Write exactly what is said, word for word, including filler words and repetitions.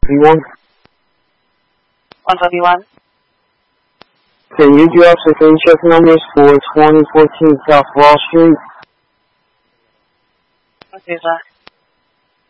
one. one twenty-one. Can you do observation check numbers for twenty fourteen South Wall Street? Okay, sir.